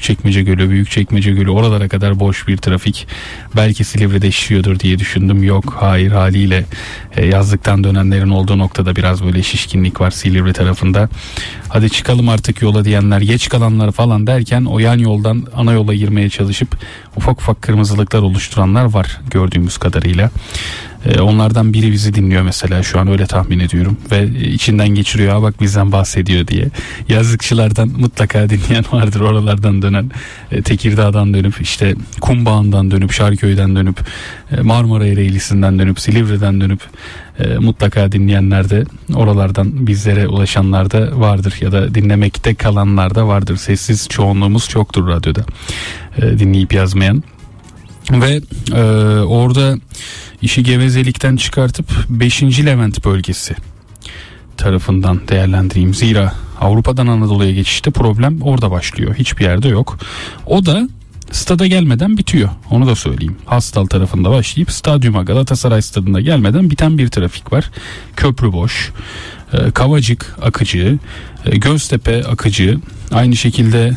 Küçükçekmece Gölü, Büyükçekmece Gölü, oralara kadar boş bir trafik. Belki Silivri'de işliyordur diye düşündüm. Yok, hayır, haliyle yazlıktan dönenlerin olduğu noktada biraz böyle şişkinlik var Silivri tarafında. Hadi çıkalım artık yola diyenler, geç kalanlar falan derken o yan yoldan ana yola girmeye çalışıp ufak ufak kırmızılıklar oluşturanlar var gördüğümüz kadarıyla. Onlardan biri bizi dinliyor mesela şu an, öyle tahmin ediyorum ve içinden geçiriyor, ha bak bizden bahsediyor diye. Yazlıkçılardan mutlaka dinleyen vardır, oralardan dönen, Tekirdağ'dan dönüp işte Kumbağan'dan dönüp Şarköy'den dönüp Marmara Ereğlisi'nden dönüp Silivri'den dönüp mutlaka dinleyenler de oralardan bizlere ulaşanlar da vardır ya da dinlemekte kalanlar da vardır. Sessiz çoğunluğumuz çoktur radyoda dinleyip yazmayan. Ve orada işi gevezelikten çıkartıp 5. Levent bölgesi tarafından değerlendireyim. Zira Avrupa'dan Anadolu'ya geçişte problem orada başlıyor. Hiçbir yerde yok. O da stada gelmeden bitiyor. Onu da söyleyeyim. Hastal tarafında başlayıp stadyuma, Galatasaray stadına gelmeden biten bir trafik var. Köprü boş. Kavacık akıcı. Göztepe akıcı. Aynı şekilde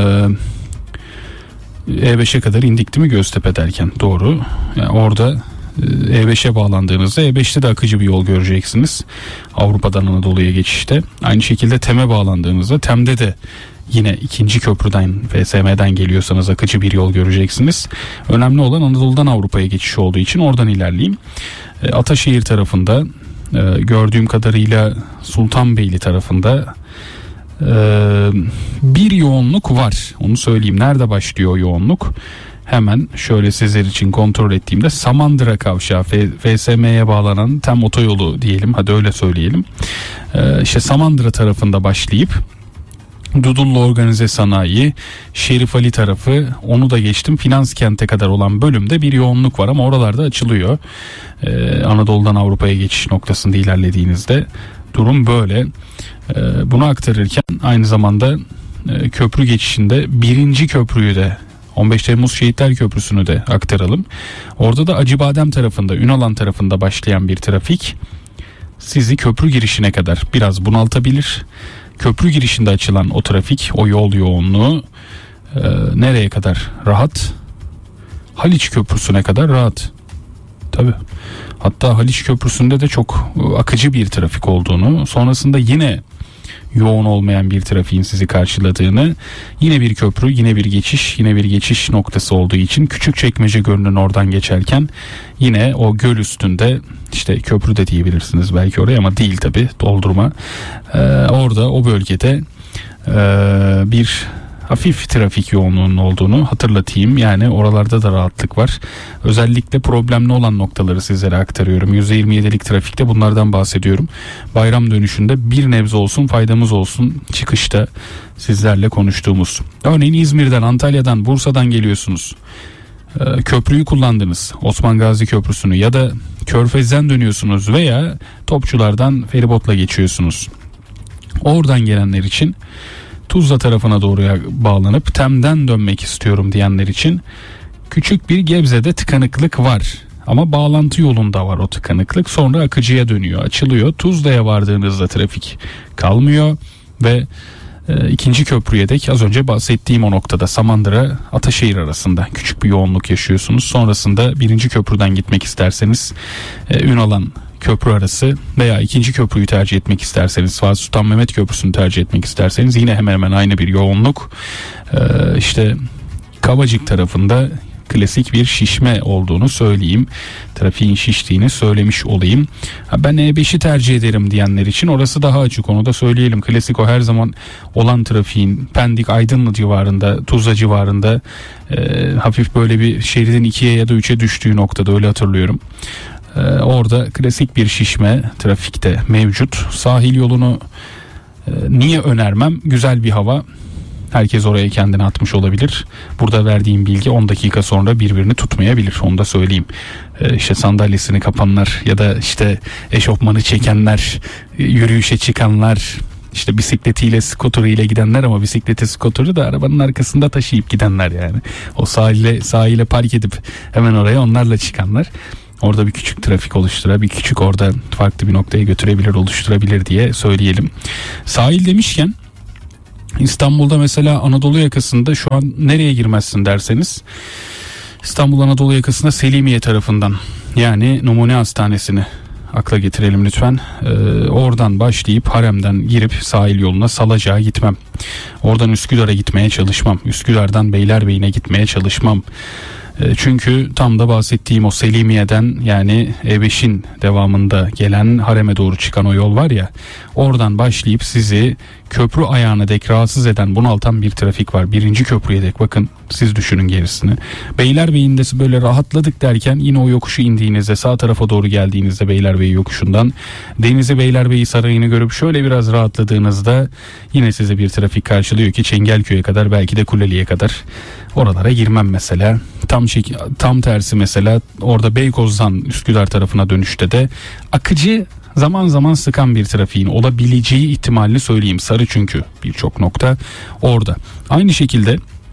E5'e kadar indik değil mi Göztepe derken? Doğru. Yani orada E5'e bağlandığınızda E5'te de akıcı bir yol göreceksiniz. Avrupa'dan Anadolu'ya geçişte. Aynı şekilde TEM'e bağlandığınızda TEM'de de yine ikinci köprüden FSM'den geliyorsanız akıcı bir yol göreceksiniz. Önemli olan Anadolu'dan Avrupa'ya geçiş olduğu için oradan ilerleyeyim. Ataşehir tarafında gördüğüm kadarıyla Sultanbeyli tarafında bir yoğunluk var. Onu söyleyeyim. Nerede başlıyor o yoğunluk? Hemen şöyle sizler için kontrol ettiğimde Samandıra Kavşağı, FSM'ye bağlanan TEM otoyolu diyelim. Hadi öyle söyleyelim. İşte Samandıra tarafında başlayıp Dudullu Organize Sanayi, Şerif Ali tarafı, onu da geçtim. Finans kente kadar olan bölümde bir yoğunluk var ama oralarda açılıyor. Anadolu'dan Avrupa'ya geçiş noktasında ilerlediğinizde durum böyle. Bunu aktarırken aynı zamanda köprü geçişinde 1. köprüyü de 15 Temmuz Şehitler Köprüsü'nü de aktaralım. Orada da Acıbadem tarafında, Ünalan tarafında başlayan bir trafik sizi köprü girişine kadar biraz bunaltabilir. Köprü girişinde açılan o trafik, o yol yoğunluğu nereye kadar rahat? Haliç Köprüsü'ne kadar rahat. Tabii. Hatta Haliç Köprüsü'nde de çok akıcı bir trafik olduğunu, sonrasında yine yoğun olmayan bir trafiğin sizi karşıladığını, yine bir köprü, yine bir geçiş noktası olduğu için Küçükçekmece Gölü'nün oradan geçerken yine o göl üstünde, işte köprü de diyebilirsiniz belki oraya ama değil tabi, doldurma, orada o bölgede bir hafif trafik yoğunluğunun olduğunu hatırlatayım. Yani oralarda da rahatlık var. Özellikle problemli olan noktaları sizlere aktarıyorum. %27'lik trafikte bunlardan bahsediyorum. Bayram dönüşünde bir nebze olsun faydamız olsun çıkışta sizlerle konuştuğumuz. Örneğin İzmir'den, Antalya'dan, Bursa'dan geliyorsunuz. Köprüyü kullandınız. Osman Gazi Köprüsü'nü ya da Körfez'den dönüyorsunuz veya Topçular'dan feribotla geçiyorsunuz. Oradan gelenler için Tuzla tarafına doğruya bağlanıp TEM'den dönmek istiyorum diyenler için küçük bir Gebze'de tıkanıklık var. Ama bağlantı yolunda var o tıkanıklık. Sonra akıcıya dönüyor, açılıyor. Tuzla'ya vardığınızda trafik kalmıyor ve ikinci köprüye dek az önce bahsettiğim o noktada Samandıra Ataşehir arasında küçük bir yoğunluk yaşıyorsunuz. Sonrasında 1. köprüden gitmek isterseniz Ünalan köprü arası veya ikinci köprüyü tercih etmek isterseniz, Fatih Sultan Mehmet Köprüsü'nü tercih etmek isterseniz yine hemen hemen aynı bir yoğunluk. İşte Kavacık tarafında klasik bir şişme olduğunu söyleyeyim. Trafiğin şiştiğini söylemiş olayım. Ben E5'i tercih ederim diyenler için orası daha açık, onu da söyleyelim. Klasik o her zaman olan trafiğin Pendik, Aydınlı civarında, Tuzla civarında hafif böyle bir şeridin 2'ye ya da 3'e düştüğü noktada, öyle hatırlıyorum. Orada klasik bir şişme trafikte mevcut. Sahil yolunu niye önermem? Güzel bir hava. Herkes oraya kendini atmış olabilir. Burada verdiğim bilgi 10 dakika sonra birbirini tutmayabilir. Onu da söyleyeyim. İşte sandalyesini kapanlar ya da işte eşofmanı çekenler, yürüyüşe çıkanlar, işte bisikletiyle, skoteriyle gidenler ama bisikleti, skoteri de arabanın arkasında taşıyıp gidenler yani. O sahile park edip hemen oraya onlarla çıkanlar. Orada bir küçük trafik oluşturabilir, bir küçük orada farklı bir noktaya götürebilir, oluşturabilir diye söyleyelim. Sahil demişken İstanbul'da mesela Anadolu yakasında şu an nereye girmezsin derseniz, İstanbul Anadolu yakasında Selimiye tarafından, yani Numune Hastanesi'ni akla getirelim lütfen. Oradan başlayıp Harem'den girip sahil yoluna Salacak'a gitmem. Oradan Üsküdar'a gitmeye çalışmam. Üsküdar'dan Beylerbeyi'ne gitmeye çalışmam. Çünkü tam da bahsettiğim o Selimiye'den, yani E5'in devamında gelen Harem'e doğru çıkan o yol var ya, oradan başlayıp sizi köprü ayağına dek rahatsız eden, bunaltan bir trafik var. Birinci köprüye dek, bakın siz düşünün gerisini. Beylerbeyi'nde böyle rahatladık derken yine o yokuşu indiğinizde, sağ tarafa doğru geldiğinizde Beylerbeyi yokuşundan Denizli Beylerbeyi Sarayı'nı görüp şöyle biraz rahatladığınızda yine size bir trafik karşılıyor ki Çengelköy'e kadar, belki de Kuleli'ye kadar. Oralara girmem mesela. Tam tersi mesela orada Beykoz'dan Üsküdar tarafına dönüşte de akıcı, zaman zaman sıkan bir trafiğin olabileceği ihtimalini söyleyeyim. Sarı çünkü birçok nokta orada. Aynı şekilde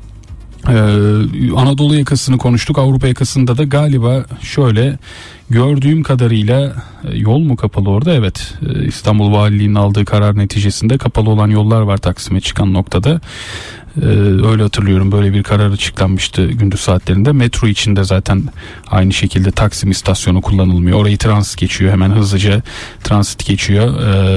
Anadolu yakasını konuştuk. Avrupa yakasında da galiba şöyle gördüğüm kadarıyla yol mu kapalı orada? Evet, İstanbul Valiliği'nin aldığı karar neticesinde kapalı olan yollar var Taksim'e çıkan noktada. Öyle hatırlıyorum, böyle bir karar açıklanmıştı gündüz saatlerinde. Metro içinde zaten aynı şekilde Taksim istasyonu kullanılmıyor. Orayı transit geçiyor, hemen hızlıca transit geçiyor.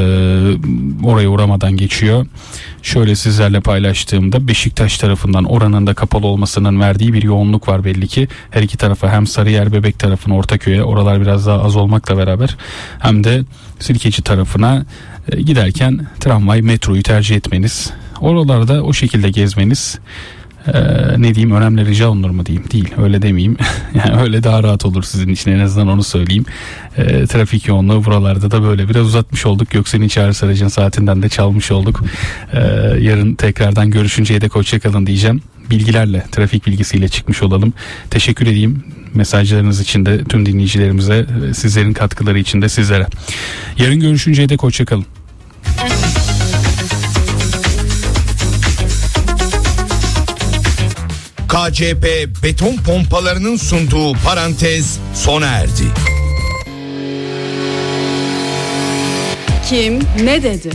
Oraya uğramadan geçiyor. Şöyle sizlerle paylaştığımda Beşiktaş tarafından oranın da kapalı olmasının verdiği bir yoğunluk var belli ki. Her iki tarafa, hem Sarıyer Bebek tarafına, Ortaköy'e, oralar biraz daha az olmakla beraber, hem de Sirkeci tarafına giderken tramvay, metroyu tercih etmeniz, oralarda o şekilde gezmeniz, ne diyeyim, önemli, rica olunur mu diyeyim, değil, öyle demeyeyim. Yani öyle daha rahat olur sizin için, en azından onu söyleyeyim. Trafik yoğunluğu buralarda da böyle biraz uzatmış olduk. Göksel'in çağrı aracın saatinden de çalmış olduk. Yarın tekrardan görüşünceye dek hoşçakalın diyeceğim. Bilgilerle, trafik bilgisiyle çıkmış olalım. Teşekkür edeyim mesajlarınız için de tüm dinleyicilerimize, sizlerin katkıları için de sizlere. Yarın görüşünceye dek hoşçakalın. KCP beton pompalarının sunduğu parantez sona erdi. Kim ne dedi?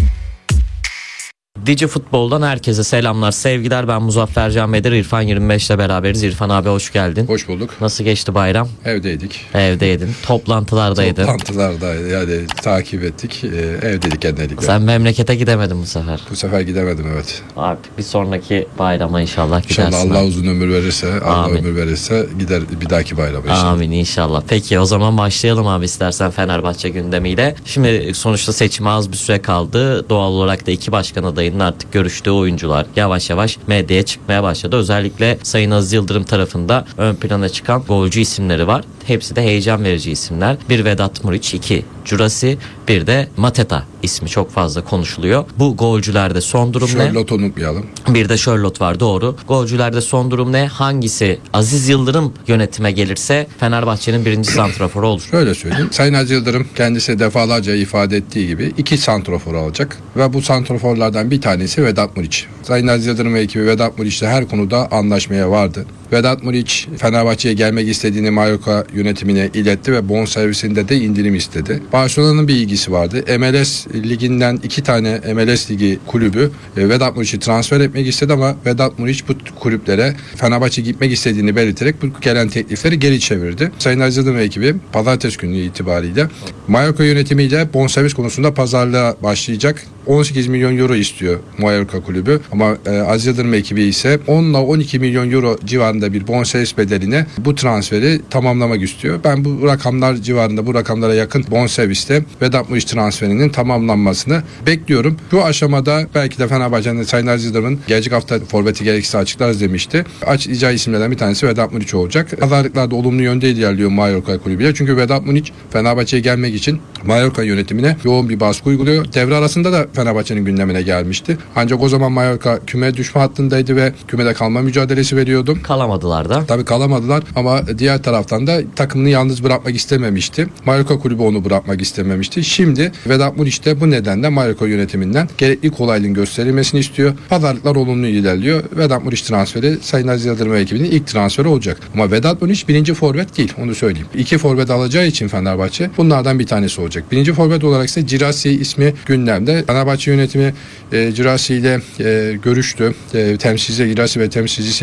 Digi Futbol'dan herkese selamlar, sevgiler. Ben Muzaffer Can Bedir, İrfan 25 ile beraberiz. İrfan abi hoş geldin. Hoş bulduk. Nasıl geçti bayram? Evdeydik. Evdeydin. Toplantılardaydın. Toplantılardaydı. Yani takip ettik. Evdeydik genellikle. Sen memlekete gidemedin bu sefer. Bu sefer gidemedim, evet. Abi bir sonraki bayrama inşallah gidersin. İnşallah Allah uzun ömür verirse, Allah Amin. ömür verirse gider bir dahaki bayrama inşallah. Amin inşallah. Peki o zaman başlayalım abi istersen Fenerbahçe gündemiyle. Şimdi sonuçta seçime az bir süre kaldı. Doğal olarak da iki başkan adayının artık görüştüğü oyuncular yavaş yavaş medyaya çıkmaya başladı. Özellikle Sayın Aziz Yıldırım tarafında ön plana çıkan golcü isimleri var. Hepsi de heyecan verici isimler. Bir Vedat Muriç, iki Curasi, bir de Mateta ismi çok fazla konuşuluyor. Bu golcülerde son durum ne? Charlotte unutmayalım. Bir de Charlotte var, doğru. Golcülerde son durum ne? Hangisi Aziz Yıldırım yönetime gelirse Fenerbahçe'nin birinci santraforu olur? Şöyle söyleyeyim. Sayın Aziz Yıldırım kendisi defalarca ifade ettiği gibi iki santrafor alacak. Ve bu santraforlardan bir tanesi Vedat Muriç. Sayın Aziz Yıldırım ve ekibi Vedat Muriç'le her konuda anlaşmaya vardı. Vedat Muriç Fenerbahçe'ye gelmek istediğini Mallorca yönetimine iletti ve bonservisinde de indirim istedi. Barcelona'nın bir ilgisi vardı. MLS liginden iki tane MLS ligi kulübü Vedat Muriç'i transfer etmek istedi ama Vedat Muriç bu kulüplere Fenerbahçe gitmek istediğini belirterek bu gelen teklifleri geri çevirdi. Sayın Aziz Yıldırım ve ekibi pazartesi günü itibariyle Mallorca yönetimiyle bonservis konusunda pazarlığa başlayacak. 18 milyon euro istiyor Mallorca kulübü ama Aziz Yıldırım ekibi ise 10 ile 12 milyon euro civarında bir bonservis bedeline bu transferi tamamlamak istiyor. Ben bu rakamlar civarında, bu rakamlara yakın bonserviste Vedat Muriç transferinin tamamlanmasını bekliyorum. Bu aşamada belki de Fenerbahçe'nin Sayın Aziz Yıldırım'ın gelecek hafta forveti gerekirse açıklarız demişti. Açıklayacağı isimlerden bir tanesi Vedat Muriç olacak. Pazarlıklar da olumlu yönde ilerliyor Mallorca kulübüyle. Çünkü Vedat Muriç Fenerbahçe'ye gelmek için Mallorca yönetimine yoğun bir baskı uyguluyor. Devre arasında da Fenerbahçe'nin gündemine gelmişti. Ancak o zaman Mallorca küme düşme hattındaydı ve kümede kalma mücadelesi veriyordu. Kalamadılar da. Tabii kalamadılar ama diğer taraftan da takımını yalnız bırakmak istememişti. Mallorca kulübü onu bırakmak istememişti. Şimdi Vedat Muriç de bu nedenle Mallorca yönetiminden gerekli kolaylığın gösterilmesini istiyor. Pazarlıklar olumlu ilerliyor. Vedat Muriç transferi Sayın Aziz Yıldırım ve ekibinin ilk transferi olacak. Ama Vedat Muriç birinci forvet değil, onu söyleyeyim. İki forvet alacağı için Fenerbahçe bunlardan bir tanesi olacak. olacak. Birinci forvet olarak ise Girassi ismi gündemde. Fenerbahçe yönetimi Girassi ile görüştü. Temsilci Girassi ve temsilcisi